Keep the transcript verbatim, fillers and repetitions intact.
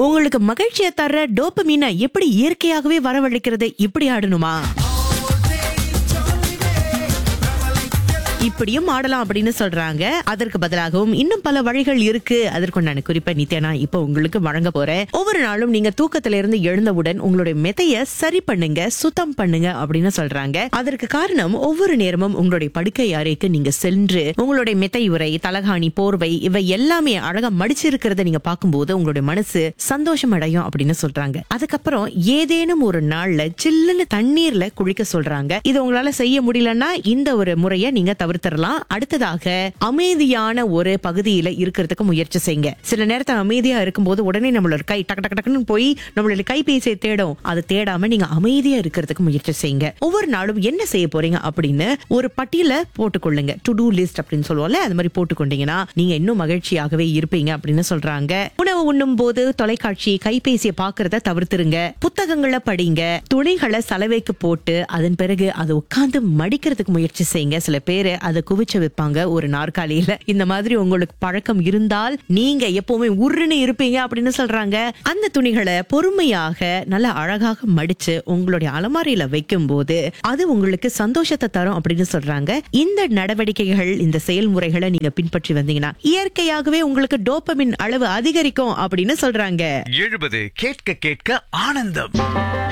உங்களுக்கு மகிழ்ச்சியை தர்ற டோபமீனை எப்படி இயற்கையாகவே வரவழைக்கிறது? இப்படி ஆடணுமா? இப்படியும் ஆடலாம் அப்படின்னு சொல்றாங்க. அதற்கு பதிலாகவும் இன்னும் பல வழிகள் இருக்கு. அதற்குண்டான குறிப்பை நித்யா நான் இப்ப உங்களுக்கு வழங்க போறேன். ஒவ்வொரு நாளும் நீங்க தூக்கத்தில இருந்து எழுந்தவுடன் உங்களுடைய மெத்தைய சரி பண்ணுங்க, சுத்தம் பண்ணுங்க அப்படின்னு சொல்றாங்க. அதற்கு காரணம், ஒவ்வொரு நேரமும் உங்களுடைய படுக்கை அறைக்கு நீங்க சென்று உங்களுடைய மெத்தை உரை, தலகாணி, போர்வை இவை எல்லாமே அழகா மடிச்சிருக்கிறத நீங்க பார்க்கும்போது உங்களுடைய மனசு சந்தோஷம் அடையும் அப்படின்னு சொல்றாங்க. அதுக்கப்புறம் ஏதேனும் ஒரு நாள்ல சில்லுன்னு தண்ணீர்ல குளிக்க சொல்றாங்க. இது உங்களால செய்ய முடியலன்னா இந்த ஒரு முறையை நீங்க தவிர்த்து தரலாம். அடுத்ததாக, அமைதியான ஒரு பகுதியில இருக்கிறதுக்கு முயற்சி செய்யுங்க. சில நேரத்துல அமைதியா இருக்கும்போது உடனே நம்மளோட கை டக்கு டக்கு டக்குன்னு போய் நம்மளோட கைபேசியை தேடும். அதை தேடாம நீங்க அமைதியா இருக்கிறதுக்கு முயற்சி செய்யுங்க. ஒவ்வொரு நாளும் என்ன செய்ய போறீங்க அப்படின்னு ஒரு பட்டியல போட்டுக்கொள்ளுங்க. டு டூ லிஸ்ட் அப்படின்னு சொல்லுவோம்ல, அது மாதிரி போட்டுக்கொண்டீங்கன்னா நீங்க இன்னும் மகிழ்ச்சியாகவே இருப்பீங்க அப்படின்னு சொல்றாங்க. உணவு உண்ணும் போது தொலைக்காட்சி, கைபேசியை பாக்குறத தவிர்த்துருங்க. புத்தகங்களை படிங்க. துணிகளை சலவைக்கு போட்டு அதன் பிறகு அதை உட்கார்ந்து மடிக்கிறதுக்கு முயற்சி செய்யுங்க. சில பேரு அதை குவிச்சு வைப்பாங்க ஒரு நாற்காலியில. இந்த மாதிரி உங்களுக்கு பழக்கம் இருந்தால் நீங்க எப்பவுமே உருன்னு இருப்பீங்க அப்படின்னு சொல்றாங்க. அந்த துணிகளை பொறுமையாக நல்ல அழகாக மடிச்சு உங்களுடைய அலமாரியில வைக்கும் போது அது உங்களுக்கு சந்தோஷத்தை தரும் அப்படின்னு சொல்றாங்க. இந்த நடவடிக்கைகள், இந்த செயல்முறைகளை நீங்க பின்பற்றி வந்தீங்கன்னா இயற்கையாகவே உங்களுக்கு டோபமின் அளவு அதிகரிக்கும் அப்படின்னு சொல்றாங்க. எழுபது கேட்க கேட்க ஆனந்தம்.